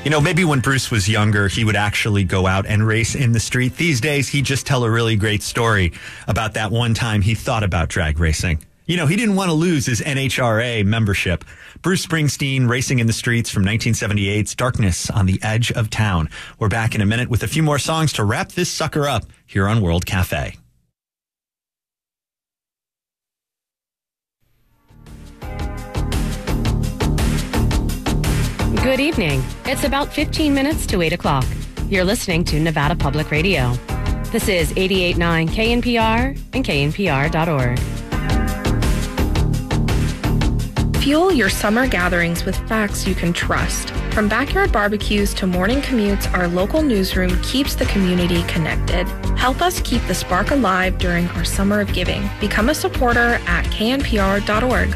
Maybe when Bruce was younger, he would actually go out and race in the street. These days, he'd just tell a really great story about that one time he thought about drag racing. He didn't want to lose his NHRA membership. Bruce Springsteen, Racing in the Streets from 1978's Darkness on the Edge of Town. We're back in a minute with a few more songs to wrap this sucker up here on World Cafe. Good evening. It's about 15 minutes to 8 o'clock. You're listening to Nevada Public Radio. This is 88.9 KNPR and KNPR.org. Fuel your summer gatherings with facts you can trust. From backyard barbecues to morning commutes, our local newsroom keeps the community connected. Help us keep the spark alive during our Summer of Giving. Become a supporter at knpr.org.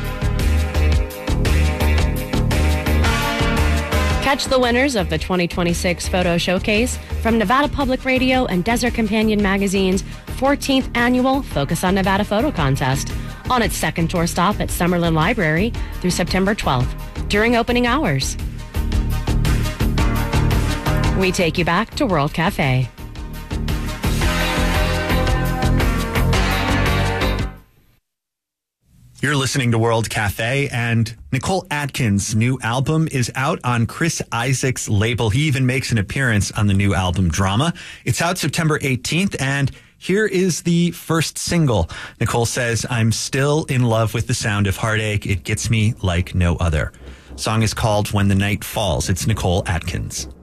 Catch the winners of the 2026 Photo Showcase from Nevada Public Radio and Desert Companion Magazine's 14th annual Focus on Nevada Photo Contest on its second tour stop at Summerlin Library through September 12th during opening hours. We take you back to World Cafe. You're listening to World Cafe, and Nicole Atkins' new album is out on Chris Isaak's label. He even makes an appearance on the new album Drama. It's out September 18th, and here is the first single. Nicole says, "I'm still in love with the sound of heartache. It gets me like no other." Song is called When the Night Falls. It's Nicole Atkins.